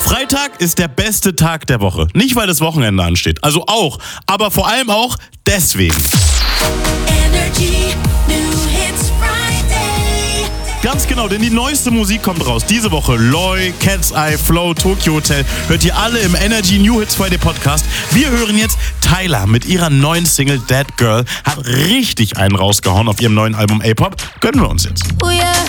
Freitag ist der beste Tag der Woche. Nicht, weil das Wochenende ansteht. Also auch, aber vor allem auch deswegen. Energy New Hits Friday. Ganz genau, denn die neueste Musik kommt raus. Diese Woche Loi, Cat's Eye, Flow, Tokyo Hotel. Hört ihr alle im Energy New Hits Friday Podcast. Wir hören jetzt Tyla mit ihrer neuen Single Dead Girl. Hat richtig einen rausgehauen auf ihrem neuen Album A-Pop. Gönnen wir uns jetzt. Oh yeah.